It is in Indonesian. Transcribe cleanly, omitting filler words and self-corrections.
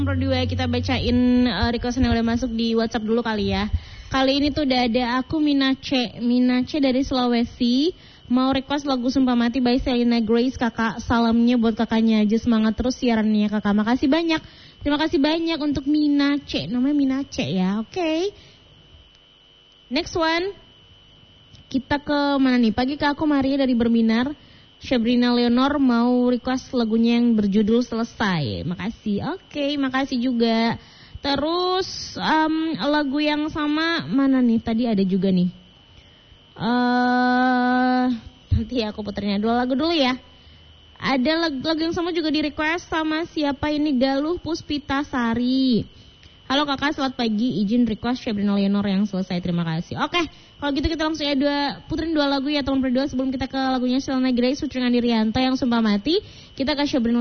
Berdua kita bacain request yang udah masuk di WhatsApp dulu kali ya. Kali ini tuh udah ada aku Minace dari Sulawesi. Mau request lagu Sumpah Mati by Selena Grace. Kakak, salamnya buat kakaknya aja. Semangat terus siarannya kakak. Makasih banyak. Terima kasih banyak untuk Minace. Namanya Minace ya. Oke. Next one. Kita ke mana nih? Pagi ke aku Maria dari Berminar. Sabrina Leonor mau request lagunya yang berjudul Selesai. Makasih. Oke, makasih juga. Terus lagu yang sama mana nih? Tadi ada juga nih. Nanti aku puternya dua lagu dulu ya. Ada lagu yang sama juga di request sama siapa ini? Galuh Puspita Sari. Halo kakak, selamat pagi. Izin request Sabrina Leonor yang Selesai. Terima kasih. Oke, kalau gitu kita langsung ya puterin dua lagu ya teman berdua sebelum kita ke lagunya Selena Grace featuring Andi Rianto yang Sumpah Mati. Kita ke Sabrina